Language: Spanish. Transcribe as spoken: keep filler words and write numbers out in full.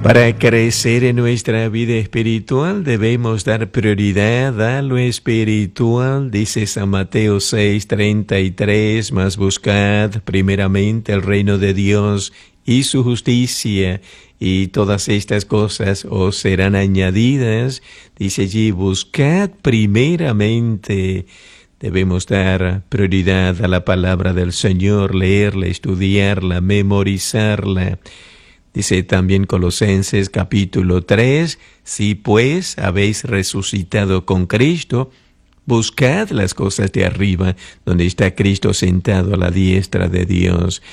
Para crecer en nuestra vida espiritual debemos dar prioridad a lo espiritual, dice San Mateo seis, treinta y tres, mas buscad primeramente el reino de Dios y su justicia, y todas estas cosas os serán añadidas. Dice allí, buscad primeramente. Debemos dar prioridad a la palabra del Señor, leerla, estudiarla, memorizarla. Dice también Colosenses capítulo tres, si pues habéis resucitado con Cristo, buscad las cosas de arriba, donde está Cristo sentado a la diestra de Dios.